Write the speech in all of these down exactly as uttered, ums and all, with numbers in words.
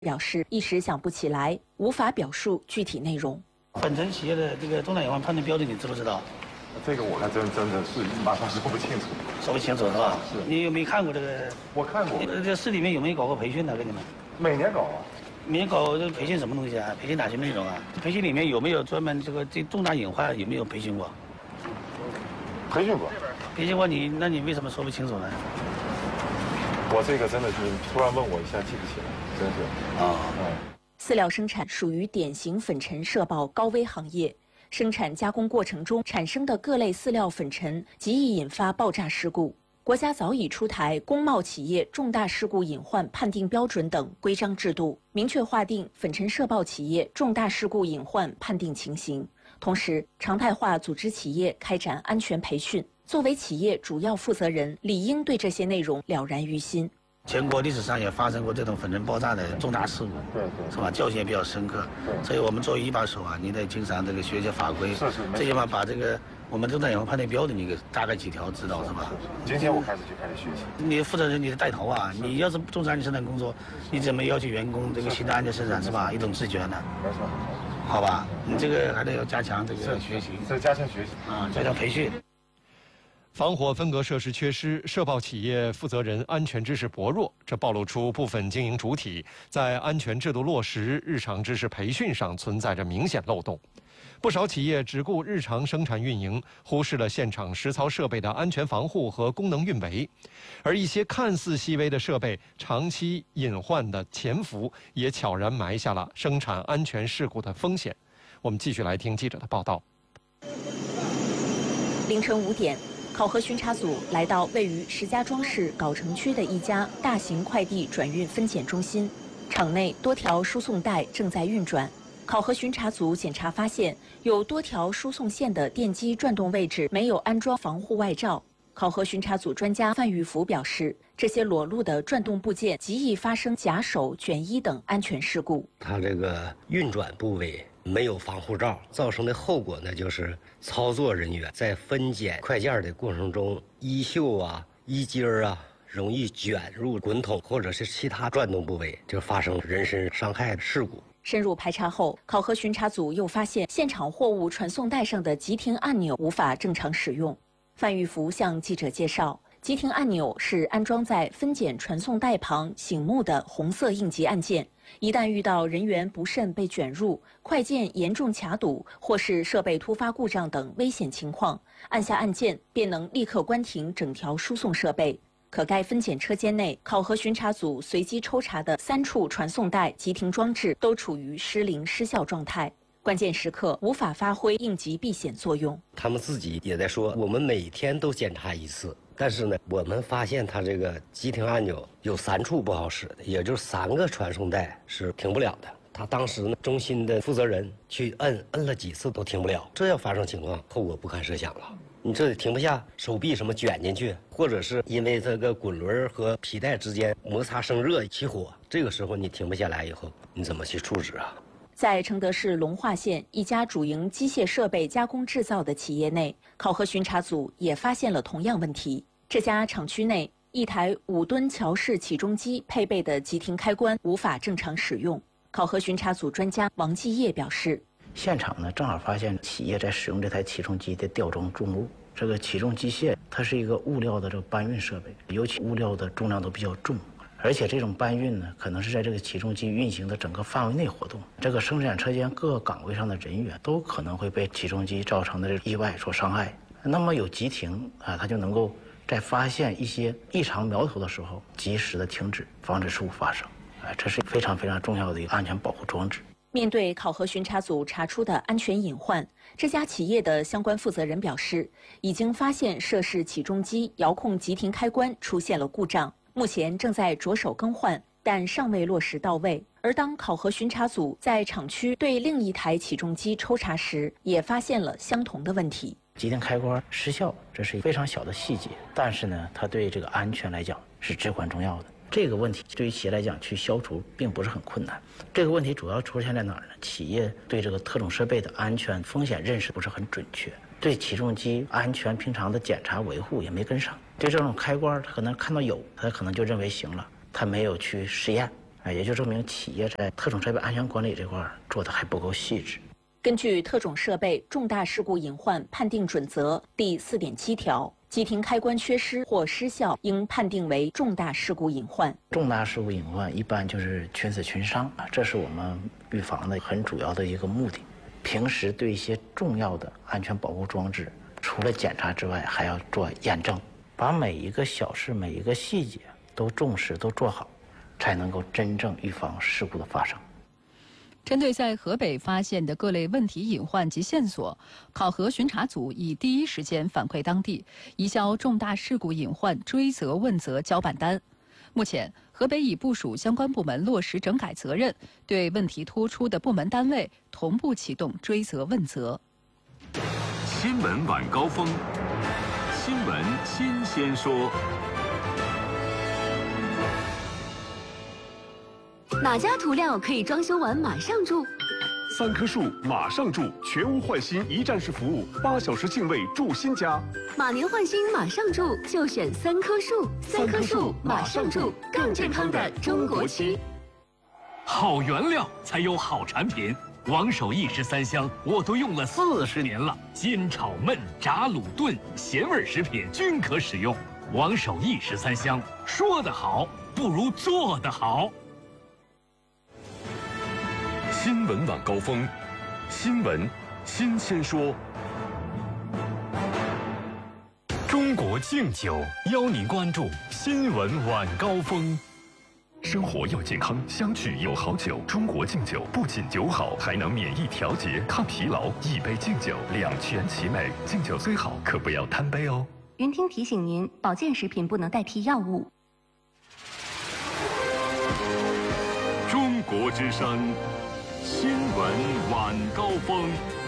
表示一时想不起来，无法表述具体内容。 粉尘企业的这个重大隐患判断标准，你知不知道？ 这个我还真真的是马上说不清楚。 说不清楚是吧？ 是。 你有没有看过这个？ 我看过。 这市里面有没有搞过培训呢？给你们？ 每年搞啊。 每年搞这个培训什么东西啊？培训哪些内容啊？培训里面有没有专门这个这重大隐患有没有培训过？ 培训过。 培训过你，那你为什么说不清楚呢？ 我这个真的是突然问我一下记不起来，真是。啊。嗯。 饲料生产属于典型粉尘涉爆高危行业，生产加工过程中产生的各类饲料粉尘极易引发爆炸事故。国家早已出台《工贸企业重大事故隐患判定标准》等规章制度，明确划定粉尘涉爆企业重大事故隐患判定情形，同时常态化组织企业开展安全培训。作为企业主要负责人，理应对这些内容了然于心。 全国历史上也发生过这种粉尘爆炸的重大事故， 对对， 是吧？教训也比较深刻。 对， 所以我们作为一把手啊，你得经常这个学学法规， 是是， 最起码把这个我们重大隐患判定标准你给大概几条知道，是吧？ 今天我开始就开始学习。 你负责人，你的带头啊！你要是不重视安全生产工作，你怎么要求员工这个行动安全生产是吧？一种自觉呢？ 没错， 好吧，你这个还得要加强这个学习， 是加强学习啊，加强培训。 防火分隔设施缺失，涉爆企业负责人安全知识薄弱，这暴露出部分经营主体在安全制度落实、日常知识培训上存在着明显漏洞。不少企业只顾日常生产运营，忽视了现场实操设备的安全防护和功能运维，而一些看似细微的设备，长期隐患的潜伏，也悄然埋下了生产安全事故的风险。我们继续来听记者的报道。 凌晨五点。考核巡查组来到位于石家庄市藁城区的一家大型快递转运分拣中心，场内多条输送带正在运转。考核巡查组检查发现，有多条输送线的电机转动位置没有安装防护外罩。考核巡查组专家范玉福表示，这些裸露的转动部件极易发生夹手、卷衣等安全事故。 它这个运转部位没有防护罩，造成的后果呢，就是操作人员在分拣快件的过程中，衣袖啊、衣襟儿啊，容易卷入滚筒或者是其他转动部位，就发生人身伤害的事故。 深入排查后，考核巡查组又发现现场货物传送带上的急停按钮无法正常使用。范玉福向记者介绍，急停按钮是安装在分拣传送带旁醒目的红色应急按键。一旦遇到人员不慎被卷入、快件严重卡堵或是设备突发故障等危险情况，按下按键便能立刻关停整条输送设备。可该分拣车间内，考核巡查组随机抽查的三处传送带急停装置都处于失灵失效状态，关键时刻无法发挥应急避险作用。 他们自己也在说，我们每天都检查一次。但是呢，我们发现它这个急停按钮有三处不好使的，也就是三个传送带是停不了的。他当时呢，中心的负责人去摁，摁了几次都停不了。这要发生情况，后果不堪设想了。你这停不下，手臂什么卷进去，或者是因为这个滚轮和皮带之间摩擦生热起火，这个时候你停不下来以后，你怎么去处置啊？ 在承德市龙化县一家主营机械设备加工制造的企业内，考核巡查组也发现了同样问题。这家厂区内，一台五吨桥式起重机配备的急停开关无法正常使用。考核巡查组专家王继业表示， 现场呢正好发现企业在使用这台起重机的吊装重物。这个起重机械它是一个物料的这个搬运设备，尤其物料的重量都比较重，而且这种搬运呢可能是在这个起重机运行的整个范围内活动。这个生产车间各个岗位上的人员都可能会被起重机造成的这意外所伤害。那么有急停啊，它就能够在发现一些异常苗头的时候，及时的停止，防止事故发生。哎，这是非常非常重要的一个安全保护装置。 面对考核巡查组查出的安全隐患，这家企业的相关负责人表示，已经发现涉事起重机遥控急停开关出现了故障，目前正在着手更换，但尚未落实到位。而当考核巡查组在厂区对另一台起重机抽查时，也发现了相同的问题。 急停开关失效，这是非常小的细节，但是呢，它对这个安全来讲是至关重要的。这个问题对于企业来讲去消除并不是很困难。这个问题主要出现在哪儿呢？企业对这个特种设备的安全风险认识不是很准确，对起重机安全平常的检查维护也没跟上。对这种开关，他可能看到有，他可能就认为行了，他没有去试验， 啊，也就证明企业在特种设备安全管理这块做的还不够细致。 根据《特种设备重大事故隐患判定准则》第四点七条，机亭开关缺失或失效，应判定为重大事故隐患。 重大事故隐患一般就是群死群伤啊，这是我们预防的很主要的一个目的。平时对一些重要的安全保护装置，除了检查之外，还要做验证，把每一个小事、每一个细节都重视、都做好，才能够真正预防事故的发生。 针对在河北发现的各类问题隐患及线索，考核巡查组已第一时间反馈当地，移交重大事故隐患追责问责交办单。目前，河北已部署相关部门落实整改责任，对问题突出的部门单位同步启动追责问责。 新闻晚高峰，新闻新鲜说。 哪家涂料可以装修完马上住？ 三棵树马上住，全屋换新一站式服务，八小时净位住新家。 马年换新马上住，就选三棵树。三棵树马上住，更健康的中国区。 好原料才有好产品。王守义十三香我都用了四十年了，煎炒焖炸卤炖咸味食品均可使用。王守义十三香，说得好不如做得好。 新闻晚高峰，新闻新鲜说。中国敬酒邀您关注新闻晚高峰。生活要健康，相聚有好酒。中国敬酒不仅酒好，还能免疫调节、抗疲劳。一杯敬酒，两全其美。敬酒虽好，可不要贪杯哦。 云听提醒您，保健食品不能代替药物。 中国之声，新闻晚高峰。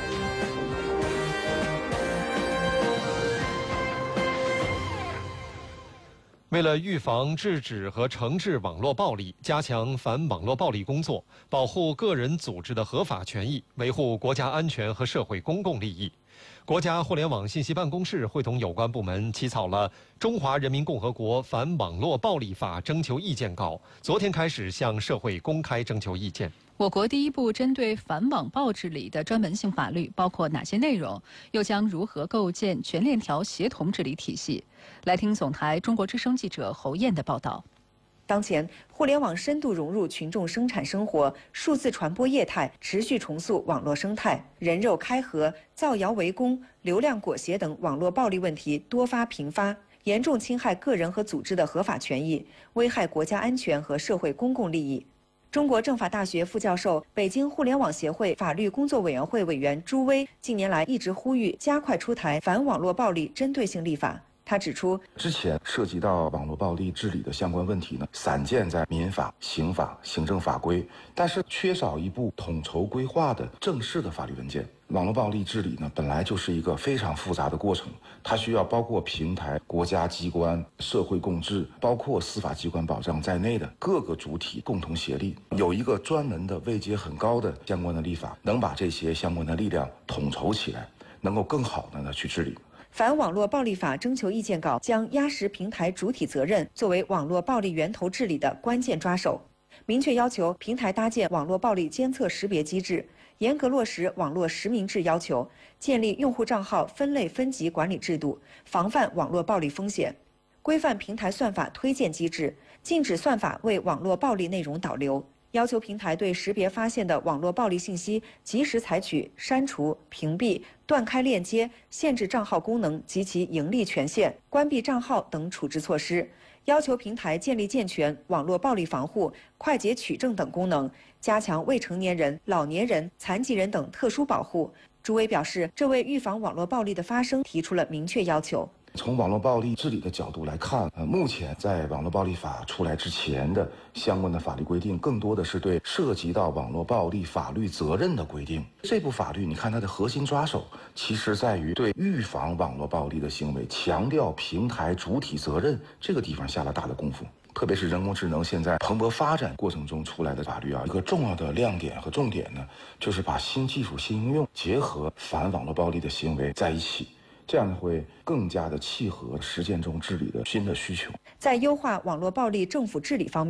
为了预防、制止和惩治网络暴力，加强反网络暴力工作，保护个人组织的合法权益，维护国家安全和社会公共利益，国家互联网信息办公室会同有关部门起草了《中华人民共和国反网络暴力法》征求意见稿，昨天开始向社会公开征求意见。 我国第一部针对反网暴治理的专门性法律包括哪些内容？又将如何构建全链条协同治理体系？来听总台中国之声记者侯艳的报道。 当前，互联网深度融入群众生产生活，数字传播业态持续重塑网络生态，人肉开盒、造谣围攻、流量裹挟等网络暴力问题多发频发，严重侵害个人和组织的合法权益，危害国家安全和社会公共利益。中国政法大学副教授、北京互联网协会法律工作委员会委员朱威近年来一直呼吁加快出台反网络暴力针对性立法。他指出， 之前涉及到网络暴力治理的相关问题呢，散见在民法、刑法、行政法规，但是缺少一部统筹规划的正式的法律文件。网络暴力治理呢，本来就是一个非常复杂的过程，它需要包括平台、国家机关、社会共治，包括司法机关保障在内的各个主体共同协力，有一个专门的位阶很高的相关的立法，能把这些相关的力量统筹起来，能够更好的呢去治理。 反网络暴力法征求意见稿将压实平台主体责任作为网络暴力源头治理的关键抓手，明确要求平台搭建网络暴力监测识别机制，严格落实网络实名制要求，建立用户账号分类分级管理制度，防范网络暴力风险，规范平台算法推荐机制，禁止算法为网络暴力内容导流。要求平台对识别发现的网络暴力信息及时采取删除、屏蔽、断开链接、限制账号功能及其盈利权限、关闭账号等处置措施。要求平台建立健全网络暴力防护、快捷取证等功能，加强未成年人、老年人、残疾人等特殊保护。朱威表示，这为预防网络暴力的发生提出了明确要求。 从网络暴力治理的角度来看，呃，目前在网络暴力法出来之前的相关的法律规定，更多的是对涉及到网络暴力法律责任的规定。这部法律，你看它的核心抓手，其实在于对预防网络暴力的行为，强调平台主体责任这个地方下了大的功夫。特别是人工智能现在蓬勃发展过程中出来的法律啊，一个重要的亮点和重点呢，就是把新技术、新应用结合反网络暴力的行为在一起。这样会更加的契合实践中治理的新的需求。 在优化网络暴力政府治理方面，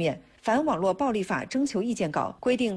反网络暴力法征求意见稿规定。